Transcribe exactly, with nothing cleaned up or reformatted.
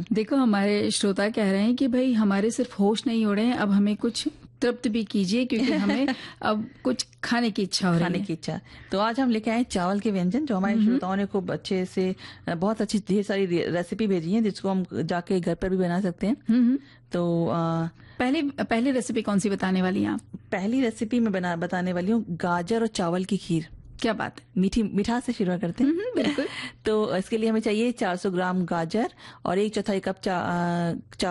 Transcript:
देखो, हमारे श्रोता कह रहे हैं कि भाई हमारे सिर्फ होश नहीं उड़े हैं, अब हमें कुछ तृप्त भी कीजिए, क्योंकि हमें अब कुछ खाने की इच्छा हो रही है। खाने की इच्छा। तो आज हम लेके आए चावल के व्यंजन, जो हमारे श्रोताओं ने खूब अच्छे से बहुत अच्छी ढेर सारी रेसिपी भेजी है, जिसको हम जाके घर पर भी बना सकते हैं। तो आ, पहले पहली रेसिपी कौन सी बताने वाली हैं आप? पहली रेसिपी मैं बना बताने वाली हूँ गाजर और चावल की खीर। क्या बात है, मीठी मिठास से शुरू करते हैं। बिल्कुल। तो इसके लिए हमें चाहिए चार सौ ग्राम गाजर और एक चौथाई कप चा, चा